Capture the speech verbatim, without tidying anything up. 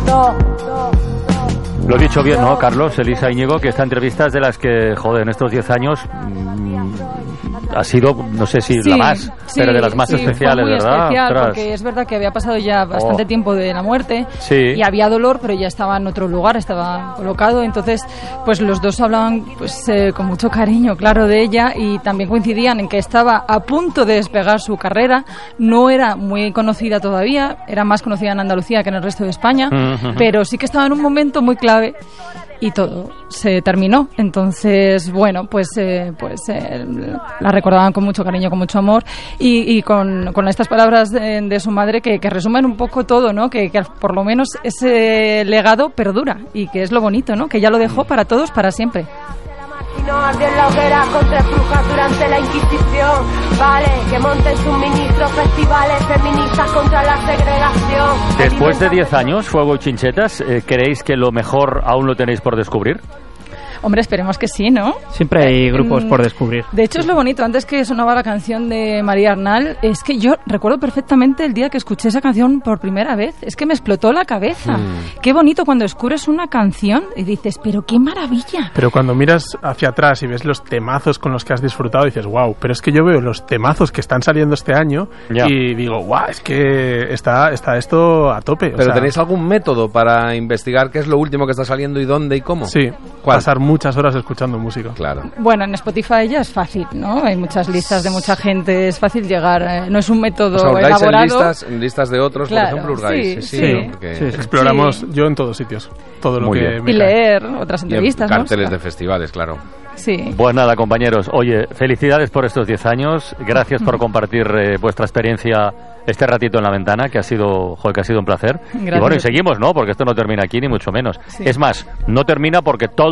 do, do. Lo he dicho bien, ¿no, Carlos? Elisa Íñigo, que esta entrevista es de las que, joder, en estos diez años mmm, ha sido, no sé si sí, la más, sí, pero de las más sí, especiales, fue muy ¿verdad? especial, Ostras. porque es verdad que había pasado ya bastante oh. tiempo de la muerte sí. y había dolor, pero ya estaba en otro lugar, estaba colocado, entonces pues los dos hablaban pues eh, con mucho cariño, claro, de ella, y también coincidían en que estaba a punto de despegar su carrera, no era muy conocida todavía, era más conocida en Andalucía que en el resto de España, uh-huh. pero sí que estaba en un momento muy clave y todo se terminó. Entonces, bueno, pues eh, pues eh, la recordaban con mucho cariño, con mucho amor, y, y con, con estas palabras de, de su madre que, que resumen un poco todo, ¿no? Que, que por lo menos ese legado perdura, y que es lo bonito, ¿no? Que ella lo dejó para todos, para siempre. Y no ardió en la hoguera contra brujas durante la Inquisición. Vale, que monten suministros, festivales feministas contra la segregación. Después de diez años, Fuego y Chinchetas, eh, ¿creéis que lo mejor aún lo tenéis por descubrir? Hombre, esperemos que sí, ¿no? Siempre hay grupos por descubrir. De hecho, es lo bonito. Antes que sonaba la canción de María Arnal, es que yo recuerdo perfectamente el día que escuché esa canción por primera vez. Es que me explotó la cabeza. Mm. Qué bonito cuando descubres una canción y dices, pero qué maravilla. Pero cuando miras hacia atrás y ves los temazos con los que has disfrutado, dices, wow, pero es que yo veo los temazos que están saliendo este año yeah. y digo, wow, es que está, está esto a tope. ¿Pero o sea, tenéis algún método para investigar qué es lo último que está saliendo y dónde y cómo? Sí, ¿cuál? Pasar muchas horas escuchando música. Claro. Bueno, en Spotify ya es fácil, ¿no? Hay muchas listas de mucha gente, es fácil llegar. Eh, no es un método o sea, elaborado. En listas, en listas de otros, claro, por ejemplo, hurgáis. Sí, sí, sí, ¿no? Porque... sí, sí. Exploramos sí. yo en todos sitios. Todo Muy lo que bien. me y cae. leer otras entrevistas, y carteles ¿no? de festivales, claro. Sí. Pues nada, compañeros. Oye, felicidades por estos diez años. Gracias por compartir eh, vuestra experiencia este ratito en la ventana, que ha sido, joder, que ha sido un placer. Gracias. Y bueno, y seguimos, ¿no? Porque esto no termina aquí, ni mucho menos. Sí. Es más, no termina porque todo